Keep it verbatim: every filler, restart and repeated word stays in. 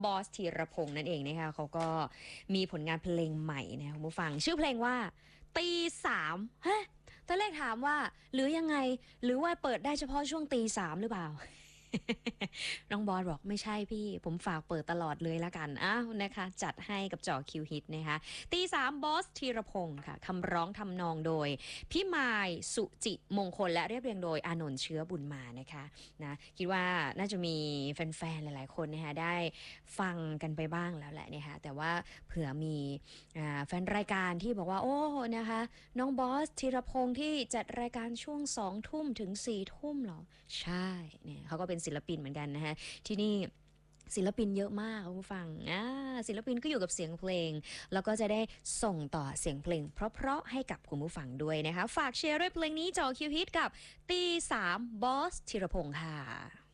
บอสธีรพงษ์นั่นเองนะคะเขาก็มีผลงานเพลงใหม่นะคุณผู้ฟังชื่อเพลงว่าตีสามฮะตอนแรกถามว่าหรือยังไงหรือว่าเปิดได้เฉพาะช่วงตีสามหรือเปล่า น้องบอสบอกไม่ใช่พี่ผมฝากเปิดตลอดเลยละกันอ้าวนะคะจัดให้กับจอคิวฮิตนะคะตีสามบอสธีรพงษ์ค่ะคำร้องทำนองโดยพี่มายสุจิมงคลและเรียบเรียงโดยอานนท์เชื้อบุญมานะคะนะคิดว่าน่าจะมีแฟนๆหลายๆคนนะคะได้ฟังกันไปบ้างแล้วแหละนะคะแต่ว่าเผื่อมีแฟนรายการที่บอกว่าโอ้นะคะน้องบอสธีรพงษ์ที่จัดรายการช่วงสองทุ่มถึงสี่ทุ่มเหรอใช่เนี่ยเขาก็เป็นศิลปินเหมือนกันนะคะที่นี่ศิลปินเยอะมากคุณผู้ฟังอ่าศิลปินก็อยู่กับเสียงเพลงแล้วก็จะได้ส่งต่อเสียงเพลงเพราะๆให้กับคุณผู้ฟังด้วยนะคะฝากเชียร์ด้วยเพลงนี้จอคิวฮิตกับตีสามบอสธีรพงษ์ค่ะ